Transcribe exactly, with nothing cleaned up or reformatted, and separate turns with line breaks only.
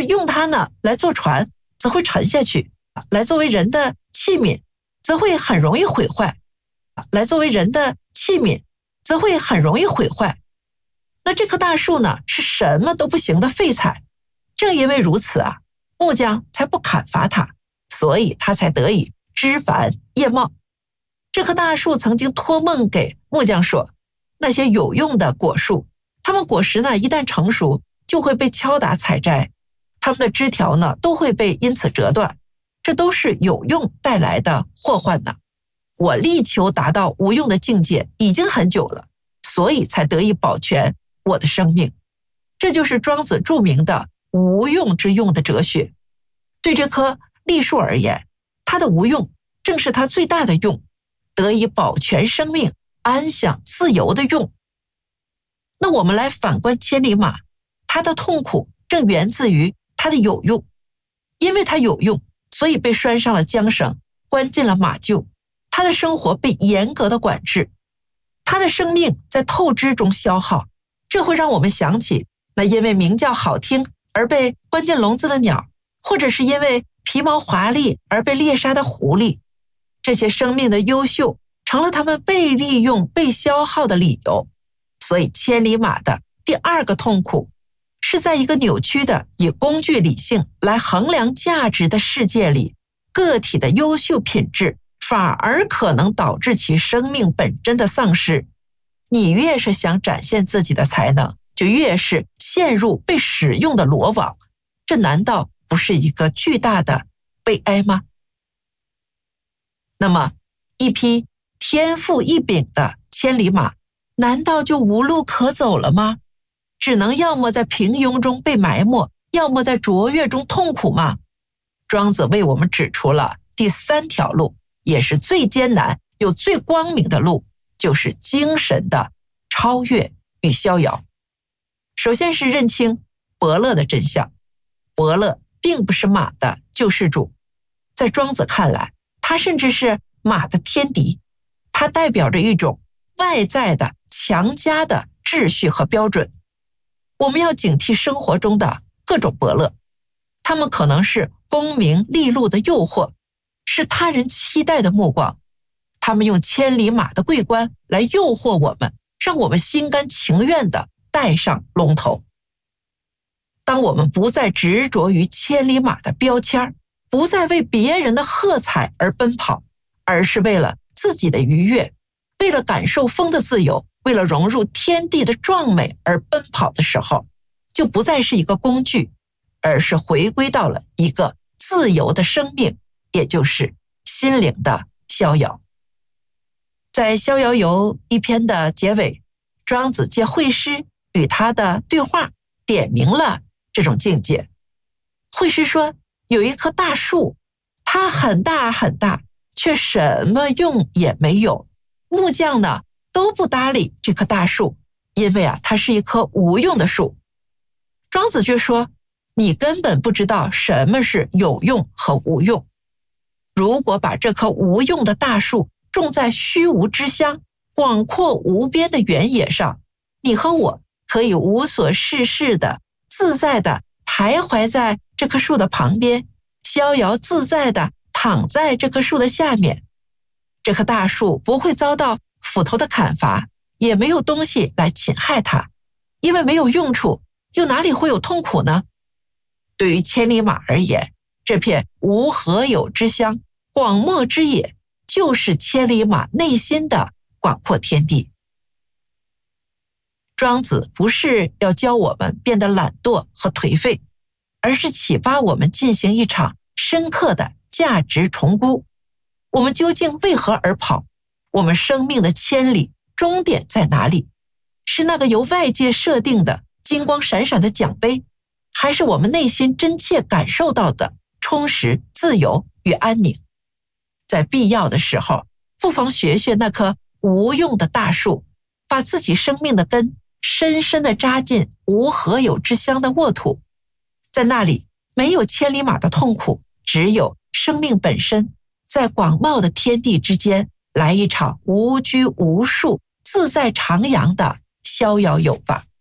用它呢来坐船，则会沉下去；来作为人的器皿，则会很容易毁坏；来作为人的器皿，则会很容易毁坏。那这棵大树呢，是什么都不行的废材。正因为如此啊，木匠才不砍伐它，所以它才得以枝繁叶茂。这棵大树曾经托梦给木匠说，那些有用的果树，它们果实呢一旦成熟，就会被敲打采摘，它们的枝条呢都会被因此折断，这都是有用带来的祸患呢。我力求达到无用的境界已经很久了，所以才得以保全我的生命。这就是庄子著名的无用之用的哲学。对这棵栗树而言，它的无用正是它最大的用，得以保全生命、安享自由的用。那我们来反观千里马，它的痛苦正源自于它的有用。因为它有用，所以被拴上了缰绳，关进了马厩，它的生活被严格的管制，它的生命在透支中消耗。这会让我们想起那因为鸣叫好听而被关进笼子的鸟，或者是因为皮毛华丽而被猎杀的狐狸。这些生命的优秀成了他们被利用、被消耗的理由。所以千里马的第二个痛苦，是在一个扭曲的以工具理性来衡量价值的世界里，个体的优秀品质反而可能导致其生命本真的丧失。你越是想展现自己的才能，就越是陷入被使用的罗网，这难道不是一个巨大的悲哀吗？那么，一匹天赋异禀的千里马，难道就无路可走了吗？只能要么在平庸中被埋没，要么在卓越中痛苦吗？庄子为我们指出了第三条路，也是最艰难又最光明的路，就是精神的超越与逍遥。首先是认清伯乐的真相，伯乐并不是马的救世主，在庄子看来，他甚至是马的天敌，它代表着一种外在的强加的秩序和标准。我们要警惕生活中的各种伯乐，他们可能是功名利禄的诱惑，是他人期待的目光，他们用千里马的桂冠来诱惑我们，让我们心甘情愿地戴上龙头。当我们不再执着于千里马的标签，不再为别人的喝彩而奔跑，而是为了自己的愉悦，为了感受风的自由，为了融入天地的壮美而奔跑的时候，就不再是一个工具，而是回归到了一个自由的生命，也就是心灵的逍遥。在《逍遥游》一篇的结尾，庄子借惠施与他的对话点明了这种境界。惠施说，有一棵大树，它很大很大，却什么用也没有。木匠呢都不搭理这棵大树，因为啊，它是一棵无用的树。庄子却说，你根本不知道什么是有用和无用。如果把这棵无用的大树种在虚无之乡、广阔无边的原野上，你和我可以无所事事的、自在的徘徊在这棵树的旁边，逍遥自在的躺在这棵树的下面。这棵大树不会遭到斧头的砍伐，也没有东西来侵害它，因为没有用处，又哪里会有痛苦呢？对于千里马而言，这片无何有之乡、广漠之野，就是千里马内心的广阔天地。庄子不是要教我们变得懒惰和颓废，而是启发我们进行一场深刻的价值重估。我们究竟为何而跑？我们生命的千里终点在哪里？是那个由外界设定的金光闪闪的奖杯，还是我们内心真切感受到的充实、自由与安宁？在必要的时候，不妨学学那棵无用的大树，把自己生命的根深深地扎进无何有之乡的沃土，在那里没有千里马的痛苦，只有生命本身，在广袤的天地之间来一场无拘无束、自在徜徉的逍遥游吧。